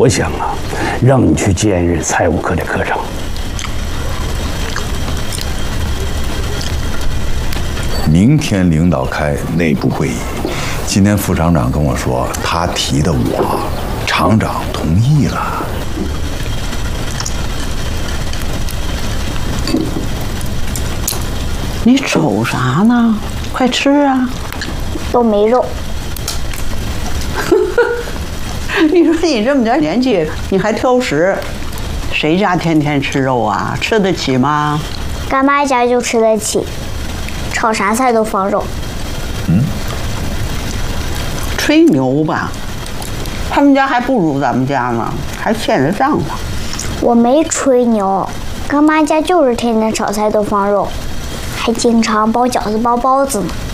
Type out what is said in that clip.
我想啊，让你去兼任财务科的科长。 明天领导开内部会议，今天副厂长跟我说，他提的我，厂长同意了。 你瞅啥呢？快吃啊！ 都没肉。 你说你这么点年纪，你还挑食？谁家天天吃肉啊？吃得起吗？ 干妈家就吃得起，炒啥菜都放肉。 吹牛吧！他们家还不如咱们家呢，还欠着账呢。 我没吹牛，干妈家就是天天炒菜都放肉，还经常包饺子包包子呢。